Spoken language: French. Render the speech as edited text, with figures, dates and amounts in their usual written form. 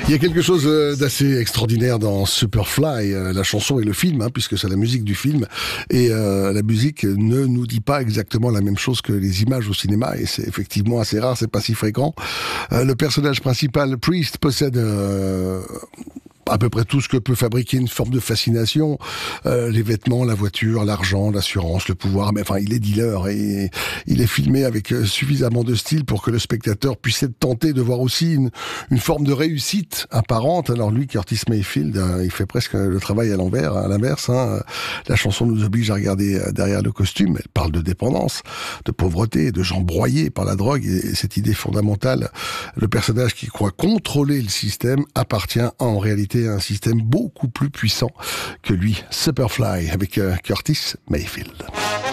Il y a quelque chose d'assez extraordinaire dans Superfly, la chanson et le film, puisque c'est la musique du film. Et la musique ne nous dit pas exactement la même chose que les images au cinéma, et c'est effectivement assez rare, c'est pas si fréquent. Le personnage principal, Priest, possède à peu près tout ce que peut fabriquer une forme de fascination, les vêtements, la voiture, l'argent, l'assurance, le pouvoir, mais enfin il est dealer et il est filmé avec suffisamment de style pour que le spectateur puisse être tenté de voir aussi une forme de réussite apparente. Alors lui, Curtis Mayfield, il fait presque le travail à l'inverse. La chanson nous oblige à regarder derrière le costume, elle parle de dépendance, de pauvreté, de gens broyés par la drogue, et cette idée fondamentale, le personnage qui croit contrôler le système appartient en réalité à un système beaucoup plus puissant que lui. Superfly avec Curtis Mayfield.